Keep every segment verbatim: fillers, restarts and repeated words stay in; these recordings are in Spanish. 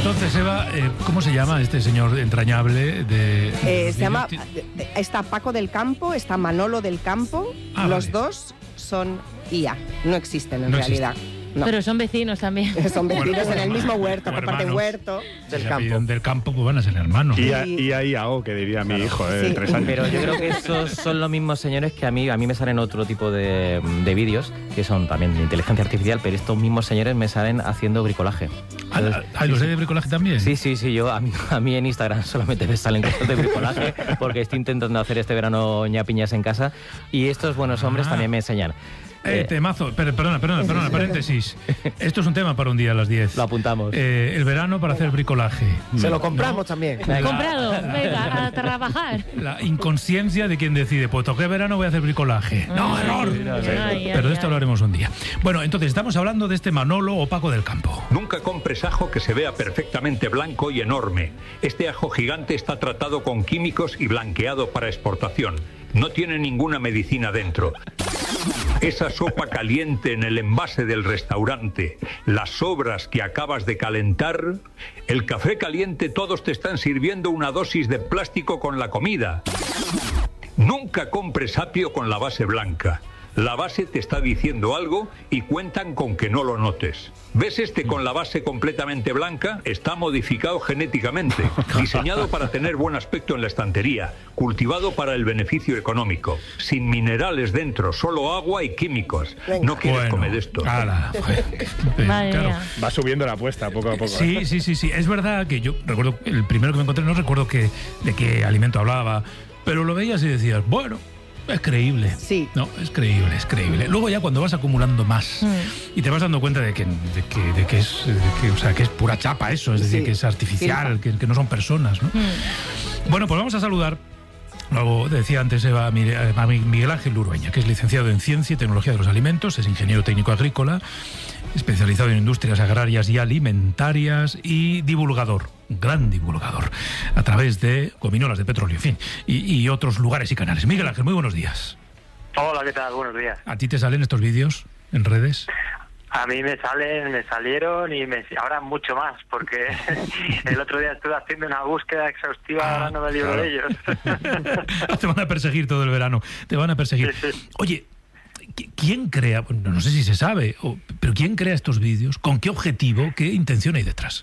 entonces, Eva, eh, ¿cómo se llama este señor entrañable? de, de eh, Se llama... Está Paco del Campo, está Manolo del Campo. Ah, los vale. dos son I A, no existen en No realidad. No. Pero son vecinos también. Son vecinos Bueno, en el mismo hermanos, huerto, o comparten hermanos. huerto Del del campo. campo. Del campo, pues van a ser hermanos. I A I A O, que diría mi hijo, eh, de Sí. tres años. Pero yo creo que esos son los mismos señores que a mí, a mí me salen otro tipo de, de vídeos, que son también de inteligencia artificial, pero estos mismos señores me salen haciendo bricolaje. Ah, ah, ¿los hay de bricolaje también? Sí, sí, sí, yo a mí, a mí en Instagram solamente me salen cosas de bricolaje porque estoy intentando hacer este verano ñapiñas en casa y estos buenos hombres Ah. también me enseñan. Eh, Eh, temazo, per- perdona, perdona, perdona, paréntesis. Esto es un tema para un día a las diez. Lo apuntamos. Eh, el verano para hacer bricolaje. Se lo compramos también. Venga. Comprado, venga, a trabajar. La inconsciencia de quien decide, pues toqué verano, voy a hacer bricolaje. ¡No, Ay, error! ay, ay, Pero de esto ay. hablaremos un día. Bueno, entonces estamos hablando de este Manolo o Paco del Campo. Nunca compres ajo que se vea perfectamente blanco y enorme. Este ajo gigante está tratado con químicos y blanqueado para exportación. No tiene ninguna medicina dentro. Esa sopa caliente en el envase del restaurante, las sobras que acabas de calentar, el café caliente, todos te están sirviendo una dosis de plástico con la comida. Nunca compres apio con la base blanca. La base te está diciendo algo y cuentan con que no lo notes. ¿Ves este con la base completamente blanca? Está modificado genéticamente, diseñado para tener buen aspecto en la estantería, cultivado para el beneficio económico, sin minerales dentro, solo agua y químicos. No quieres Bueno, comer esto. ala, joder, eh, Madre claro. mía. Va subiendo la apuesta poco a poco. Sí, sí, sí, sí. Es verdad que yo recuerdo, el primero que me encontré, no recuerdo que, de qué alimento hablaba, pero lo veías y decías, bueno, es creíble. Sí. No, es creíble, es creíble. Luego ya cuando vas acumulando más y te vas dando cuenta de que, de que, de que es, de que, o sea, que es pura chapa eso, es decir, Sí. que es artificial, que, que no son personas, ¿no? Bueno, pues vamos a saludar. Luego decía antes Eva, a Miguel Ángel Urueña, que es licenciado en Ciencia y Tecnología de los Alimentos, es ingeniero técnico agrícola, especializado en industrias agrarias y alimentarias y divulgador, un gran divulgador, a través de gominolas de petróleo, en fin, y, y otros lugares y canales. Miguel Ángel, muy buenos días. Hola, ¿qué tal? Buenos días. ¿A ti te salen estos vídeos en redes? A mí me salen, me salieron y me, ahora mucho más, porque el otro día estuve haciendo una búsqueda exhaustiva, Ah, ahora no me libro claro. de ellos. Te van a perseguir todo el verano, te van a perseguir. Sí, sí. Oye, ¿qui- ¿quién crea, bueno, no sé si se sabe, o- pero quién crea estos vídeos? ¿Con qué objetivo? ¿Qué intención hay detrás?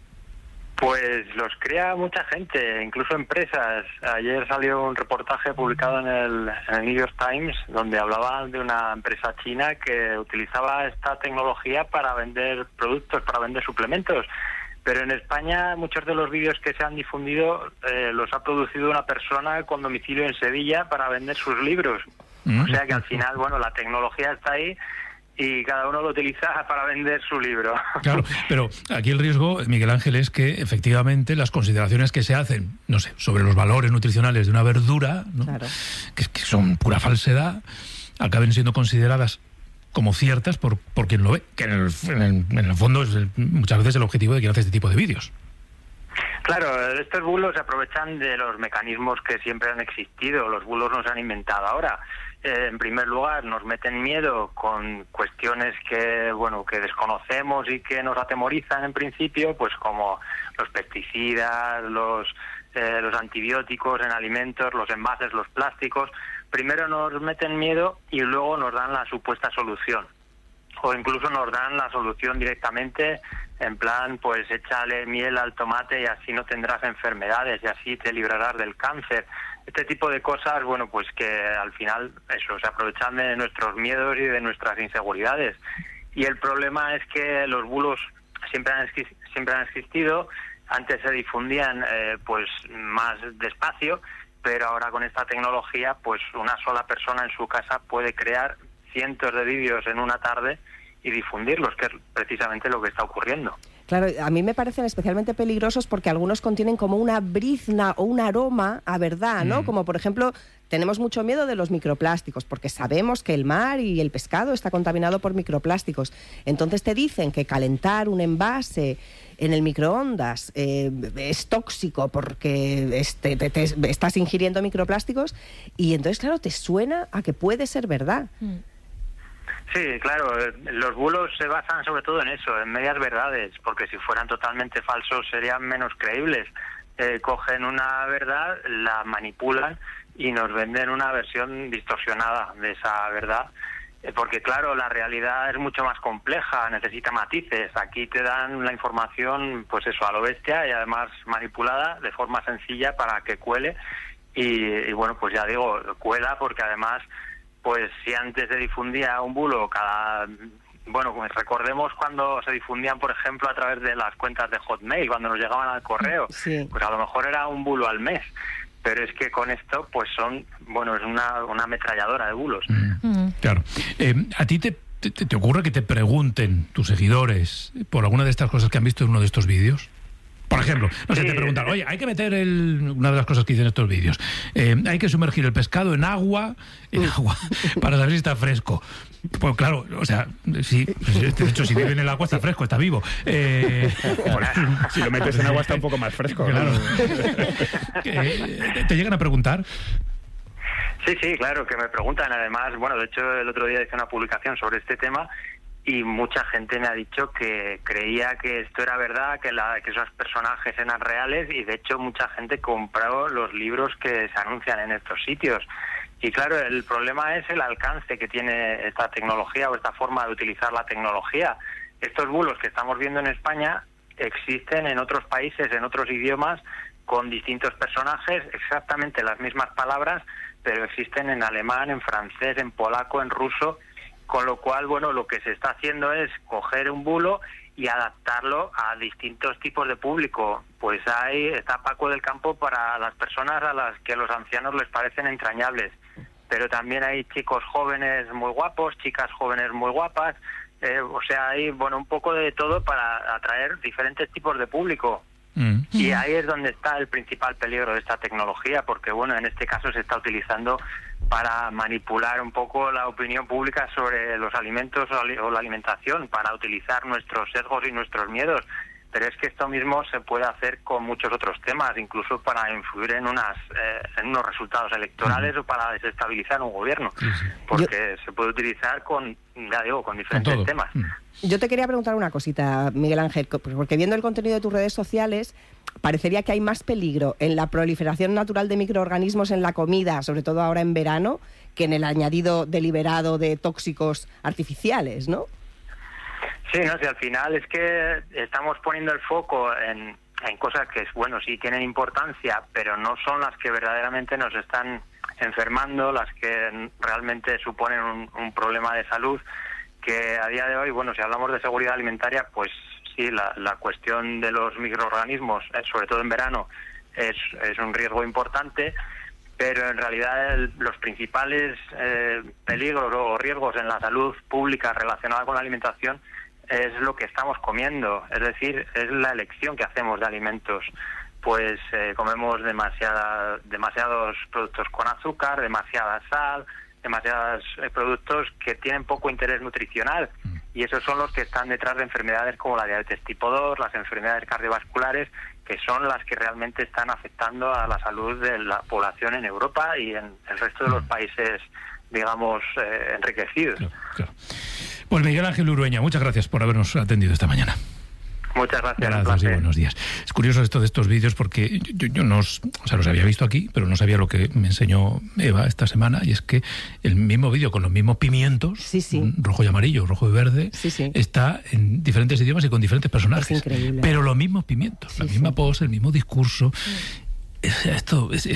Pues los crea mucha gente, incluso empresas. Ayer salió un reportaje publicado en el, en el New York Times donde hablaban de una empresa china que utilizaba esta tecnología para vender productos, para vender suplementos. Pero en España muchos de los vídeos que se han difundido eh, los ha producido una persona con domicilio en Sevilla para vender sus libros. Mm. O sea que al final, bueno, la tecnología está ahí y cada uno lo utiliza para vender su libro. Claro, pero aquí el riesgo, Miguel Ángel, es que efectivamente las consideraciones que se hacen, no sé, sobre los valores nutricionales de una verdura, ¿no? Claro. que, que son pura falsedad, acaben siendo consideradas como ciertas por, por quien lo ve, que en el, en el, en el fondo es el- muchas veces el objetivo de quien hace este tipo de vídeos. Claro, estos bulos se aprovechan de los mecanismos que siempre han existido. Los bulos no se han inventado ahora. Eh, en primer lugar, nos meten miedo con cuestiones que, bueno, que desconocemos y que nos atemorizan en principio, pues como los pesticidas, los eh, los antibióticos en alimentos, los envases, los plásticos. Primero nos meten miedo y luego nos dan la supuesta solución. O incluso nos dan la solución directamente, en plan, pues échale miel al tomate y así no tendrás enfermedades y así te librarás del cáncer. Este tipo de cosas, bueno, pues que al final, eso, se aprovechan de nuestros miedos y de nuestras inseguridades. Y el problema es que los bulos siempre han, siempre han existido, antes se difundían eh, pues más despacio, pero ahora con esta tecnología, pues una sola persona en su casa puede crear cientos de vídeos en una tarde y difundirlos, que es precisamente lo que está ocurriendo. Claro, a mí me parecen especialmente peligrosos porque algunos contienen como una brizna o un aroma a verdad, ¿no? Mm. Como por ejemplo, tenemos mucho miedo de los microplásticos porque sabemos que el mar y el pescado está contaminado por microplásticos. Entonces te dicen que calentar un envase en el microondas eh, es tóxico porque este, te, te- estás ingiriendo microplásticos y entonces, claro, te suena a que puede ser verdad. Mm. Sí, claro, los bulos se basan sobre todo en eso, en medias verdades, porque si fueran totalmente falsos serían menos creíbles. Eh, cogen una verdad, la manipulan y nos venden una versión distorsionada de esa verdad, eh, porque claro, la realidad es mucho más compleja, necesita matices. Aquí te dan la información, pues eso, a lo bestia y además manipulada de forma sencilla para que cuele y, y bueno, pues ya digo, cuela porque además, pues si antes se difundía un bulo cada... Bueno, pues recordemos cuando se difundían, por ejemplo, a través de las cuentas de Hotmail, cuando nos llegaban al correo, sí. Pues a lo mejor era un bulo al mes, pero es que con esto, pues son, bueno, es una, una ametralladora de bulos. Mm, mm. Claro. Eh, ¿A ti te, te, te ocurre que te pregunten tus seguidores por alguna de estas cosas que han visto en uno de estos vídeos? Por ejemplo, no sé, sí, te preguntan, oye, hay que meter el, una de las cosas que dicen estos vídeos, eh, hay que sumergir el pescado en agua, en agua, para saber si está fresco. Pues claro, o sea, sí, de hecho, si vive en el agua está fresco, está vivo. Eh, si lo metes en agua está un poco más fresco. Claro. ¿Te, ¿Te llegan a preguntar? Sí, sí, claro, que me preguntan. Además, bueno, de hecho, el otro día hice una publicación sobre este tema y mucha gente me ha dicho que creía que esto era verdad, que, la, que esos personajes eran reales y de hecho mucha gente compró los libros que se anuncian en estos sitios. Y claro, el problema es el alcance que tiene esta tecnología o esta forma de utilizar la tecnología. Estos bulos que estamos viendo en España existen en otros países, en otros idiomas, con distintos personajes, exactamente las mismas palabras, pero existen en alemán, en francés, en polaco, en ruso, con lo cual, bueno, lo que se está haciendo es coger un bulo y adaptarlo a distintos tipos de público. Pues ahí está Paco del Campo para las personas a las que los ancianos les parecen entrañables, pero también hay chicos jóvenes muy guapos, chicas jóvenes muy guapas, eh, o sea, hay, bueno, un poco de todo para atraer diferentes tipos de público. Mm. Y ahí es donde está el principal peligro de esta tecnología, porque, bueno, en este caso se está utilizando para manipular un poco la opinión pública sobre los alimentos o la alimentación, para utilizar nuestros sesgos y nuestros miedos. Pero es que esto mismo se puede hacer con muchos otros temas, incluso para influir en unas eh, en unos resultados electorales uh-huh. o para desestabilizar un gobierno, sí, sí. porque Yo... se puede utilizar con, ya digo, con diferentes con temas. Uh-huh. Yo te quería preguntar una cosita, Miguel Ángel, porque viendo el contenido de tus redes sociales, parecería que hay más peligro en la proliferación natural de microorganismos en la comida, sobre todo ahora en verano, que en el añadido deliberado de tóxicos artificiales, ¿no? Sí, no, si al final es que estamos poniendo el foco en, en cosas que, bueno, sí tienen importancia, pero no son las que verdaderamente nos están enfermando, las que realmente suponen un, un problema de salud, que a día de hoy, bueno, si hablamos de seguridad alimentaria, pues sí, la, la cuestión de los microorganismos, eh, sobre todo en verano, es, es un riesgo importante, pero en realidad el, los principales eh, peligros o riesgos en la salud pública relacionada con la alimentación es lo que estamos comiendo, es decir, es la elección que hacemos de alimentos. Pues eh, comemos demasiada, demasiados productos con azúcar, demasiada sal, demasiados eh, productos que tienen poco interés nutricional, y esos son los que están detrás de enfermedades como la diabetes tipo dos, las enfermedades cardiovasculares, que son las que realmente están afectando a la salud de la población en Europa y en el resto de los países, digamos, eh, enriquecidos. Claro, claro. Pues Miguel Ángel Urueña, muchas gracias por habernos atendido esta mañana. Muchas gracias. Gracias y buenos días. Es curioso esto de estos vídeos porque yo, yo no os, o sea, los había visto aquí, pero no sabía lo que me enseñó Eva esta semana, y es que el mismo vídeo con los mismos pimientos, sí, sí. rojo y amarillo, rojo y verde, sí, sí. está en diferentes idiomas y con diferentes personajes. Es increíble. Pero los mismos pimientos, sí, la misma sí. pose, el mismo discurso. Sí. Esto es,